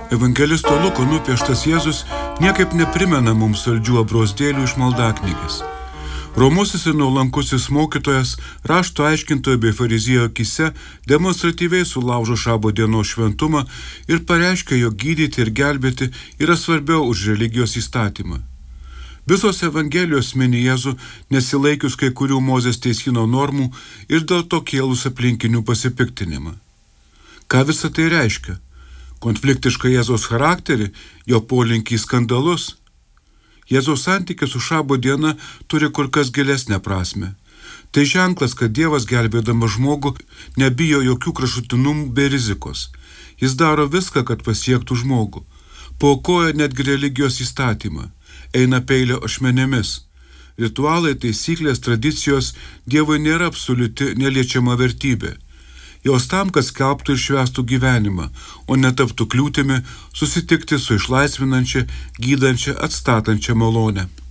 Evangelisto Luko nupieštas Jėzus niekaip neprimena mums saldžių abrazdėlių iš maldaknygės. Romusis ir nuolankusis mokytojas rašto aiškintojo bei fariziejo akise demonstratyviai sulaužo šabo dienos šventumą ir pareiškia, jog gydyti ir gelbėti yra svarbiau už religijos įstatymą. Visos Evangelijos mini Jėzų nesilaikius kai kurių Mozės teisyno normų ir dėl to kėlus aplinkinių pasipiktinimą. Ką visa tai reiškia? Konfliktišką Jėzaus charakterį, jo polinkį į skandalus? Jėzaus santykis su šabo diena turi kur kas gilesnę prasme. Tai ženklas, kad Dievas gelbėdamas žmogų nebijo jokių kraštutinumų bei rizikos. Jis daro viską, kad pasiektų žmogų. Paaukoja netgi religijos įstatymą. Eina peilio ašmenėmis. Ritualai, taisyklės, tradicijos Dievui nėra absoliuti neliečiama vertybė. Jos tam, kad skelbtų ir švęstų gyvenimą, o netaptų kliūtimi susitikti su išlaisvinančia, gydančia, atstatančia malone.